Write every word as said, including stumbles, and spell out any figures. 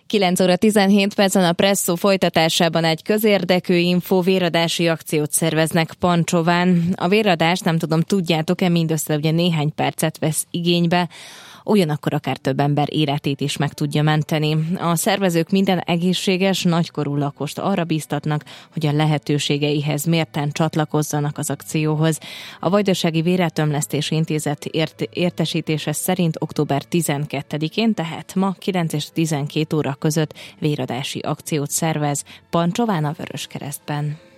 kilenc óra tizenhét percen a Presszó folytatásában egy közérdekű info, véradási akciót szerveznek Pancsován. A véradás, nem tudom, tudjátok-e, mindössze ugye néhány percet vesz igénybe, ugyanakkor akár több ember életét is meg tudja menteni. A szervezők minden egészséges, nagykorú lakost arra bíztatnak, hogy a lehetőségeihez mérten csatlakozzanak az akcióhoz. A Vajdasági Véreltömlesztési Intézet ért- értesítése szerint október tizenkettedikén, tehát ma kilenc és tizenkét óra között véradási akciót szervez Pancsován a Vöröskeresztben.